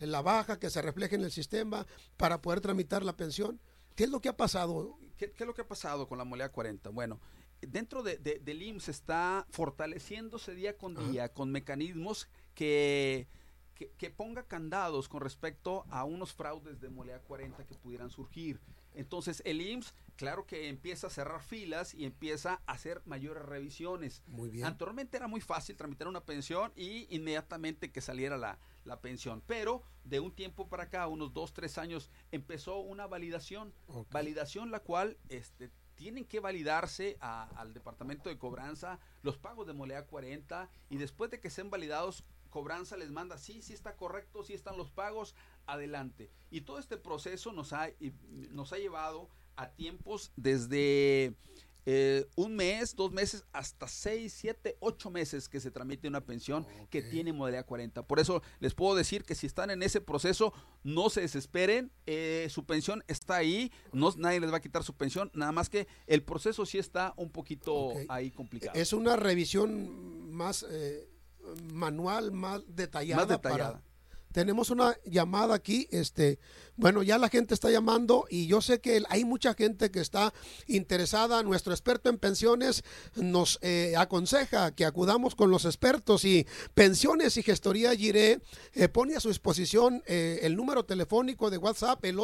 la baja, que se refleje en el sistema para poder tramitar la pensión. ¿Qué es lo que ha pasado? ¿Qué es lo que ha pasado con la modalidad 40? Bueno, dentro del IMSS está fortaleciéndose día con día con mecanismos que ponga candados con respecto a unos fraudes de modalidad 40 que pudieran surgir. Entonces el IMSS, claro que empieza a cerrar filas y empieza a hacer mayores revisiones. Muy bien. Anteriormente era muy fácil tramitar una pensión y inmediatamente que saliera la pensión, pero de un tiempo para acá, unos 2-3 años, empezó una validación, validación la cual tienen que validarse al departamento de cobranza los pagos de modalidad 40 y después de que sean validados, cobranza les manda, sí está correcto, sí están los pagos, adelante. Y todo este proceso nos ha llevado a tiempos desde un mes, 2 meses, hasta 6, 7, 8 meses que se tramite una pensión que tiene modalidad 40. Por eso les puedo decir que si están en ese proceso, no se desesperen, su pensión está ahí, nadie les va a quitar su pensión, nada más que el proceso sí está un poquito ahí complicado. Es una revisión más manual, más detallada. Tenemos una llamada aquí, bueno, ya la gente está llamando y yo sé que hay mucha gente que está interesada. Nuestro experto en pensiones nos aconseja que acudamos con los expertos, y Pensiones y Gestoría Giré pone a su disposición el número telefónico de WhatsApp, el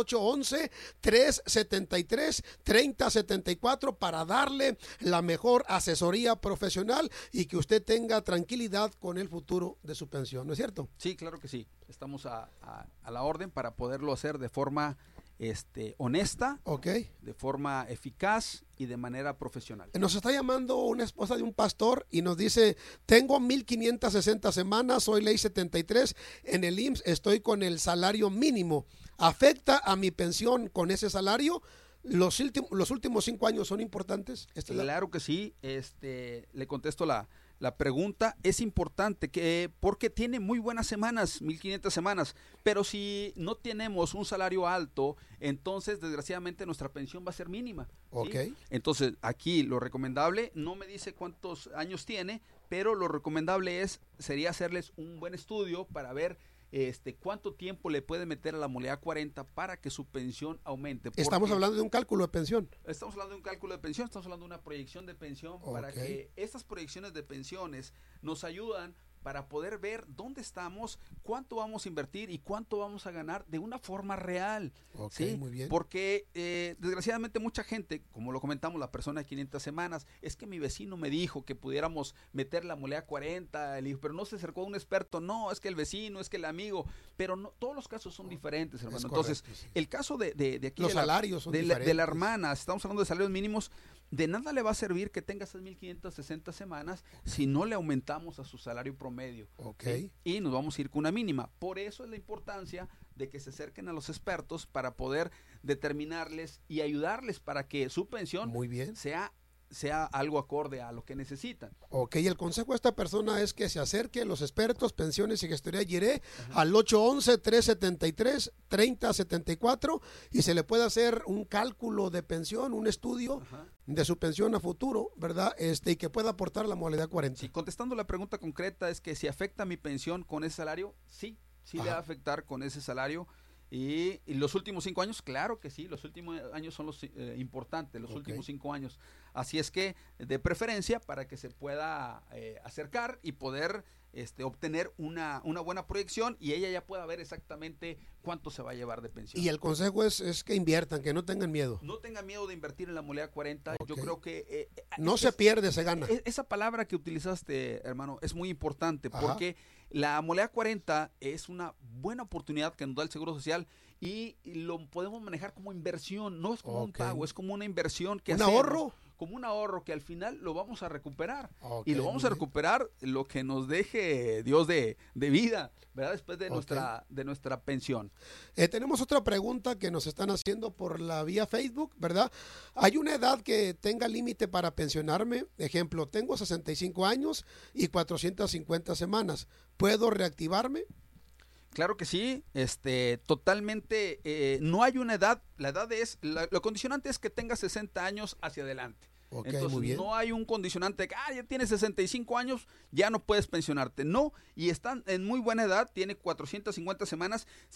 811-373-3074, para darle la mejor asesoría profesional y que usted tenga tranquilidad con el futuro de su pensión, ¿no es cierto? Sí, claro que sí. Estamos a la orden para poderlo hacer de forma honesta, de forma eficaz y de manera profesional. Nos está llamando una esposa de un pastor y nos dice: tengo 1,560 semanas, soy ley 73, en el IMSS estoy con el salario mínimo. ¿Afecta a mi pensión con ese salario? ¿Los últimos 5 años son importantes? Claro que sí. Le contesto la pregunta. Es importante porque tiene muy buenas semanas, 1,500 semanas, pero si no tenemos un salario alto, entonces desgraciadamente nuestra pensión va a ser mínima. ¿Sí? Entonces aquí lo recomendable, no me dice cuántos años tiene, pero lo recomendable sería hacerles un buen estudio para ver cuánto tiempo le puede meter a la modalidad 40 para que su pensión aumente. Estamos hablando de un cálculo de pensión. Estamos hablando de un cálculo de pensión, estamos hablando de una proyección de pensión, para que estas proyecciones de pensiones nos ayudan para poder ver dónde estamos, cuánto vamos a invertir y cuánto vamos a ganar de una forma real. ¿Sí? Muy bien. Porque desgraciadamente mucha gente, como lo comentamos, la persona de 500 semanas, es que mi vecino me dijo que pudiéramos meter la modalidad 40, le dijo, pero no se acercó a un experto. No, es que el vecino, es que el amigo, pero no, todos los casos son diferentes, hermano. Entonces, el caso de aquí, los salarios son diferentes. De la hermana, estamos hablando de salarios mínimos. De nada le va a servir que tenga 6,560 semanas si no le aumentamos a su salario promedio. ¿Sí? Y nos vamos a ir con una mínima. Por eso es la importancia de que se acerquen a los expertos para poder determinarles y ayudarles para que su pensión sea algo acorde a lo que necesitan. El consejo de esta persona es que se acerque a los expertos, Pensiones y Gestoría Giré, al 811-373-3074, y se le puede hacer un cálculo de pensión, un estudio de su pensión a futuro, ¿verdad? Y que pueda aportar la modalidad 40. Sí, contestando la pregunta concreta, es que si afecta mi pensión con ese salario, sí le va a afectar con ese salario. Y los últimos 5 años, claro que sí, los últimos años son los importantes, los últimos 5 años. Así es que, de preferencia, para que se pueda acercar y poder obtener una buena proyección, y ella ya pueda ver exactamente cuánto se va a llevar de pensión. Y el consejo es que inviertan, que no tengan miedo. No tengan miedo de invertir en la modalidad 40. Yo creo que no se pierde, se gana. Esa palabra que utilizaste, hermano, es muy importante, porque la modalidad 40 es una buena oportunidad que nos da el Seguro Social, y lo podemos manejar como inversión. No es como un pago, es como una inversión que hacemos. ¿Ahorro? Como un ahorro que al final lo vamos a recuperar. Y lo vamos a recuperar lo que nos deje Dios de vida, ¿verdad? Después de nuestra pensión. Tenemos otra pregunta que nos están haciendo por la vía Facebook, ¿verdad? ¿Hay una edad que tenga límite para pensionarme? Ejemplo, tengo 65 años y 450 semanas. ¿Puedo reactivarme? Claro que sí, totalmente, no hay una edad, la edad lo condicionante es que tenga 60 años hacia adelante. Okay, entonces muy bien. no hay un condicionante de que ya tienes 65 años, ya no puedes pensionarte. No, y están en muy buena edad, tiene 450 semanas.